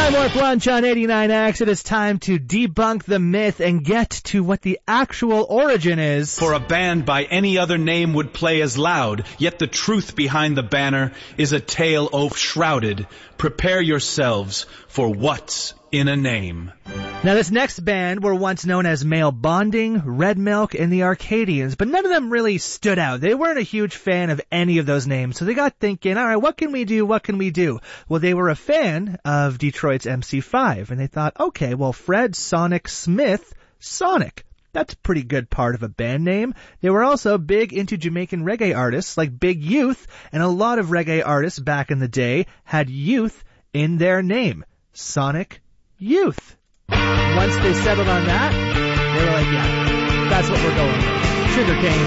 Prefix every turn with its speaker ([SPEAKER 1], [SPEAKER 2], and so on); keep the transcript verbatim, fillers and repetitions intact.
[SPEAKER 1] Time Warp Lunch on eighty-nine X. It is time to debunk the myth and get to what the actual origin is.
[SPEAKER 2] For a band by any other name would play as loud, yet the truth behind the banner is a tale oaf shrouded. Prepare yourselves for what's in a name.
[SPEAKER 1] Now, this next band were once known as Male Bonding, Red Milk, and the Arcadians, but none of them really stood out. They weren't a huge fan of any of those names, so they got thinking, all right, what can we do, what can we do? Well, they were a fan of Detroit's M C five, and they thought, okay, well, Fred Sonic Smith, Sonic. That's a pretty good part of a band name. They were also big into Jamaican reggae artists like Big Youth, and a lot of reggae artists back in the day had youth in their name. Sonic Youth. Once they settled on that, they were like, yeah, that's what we're going with. Sugarcane.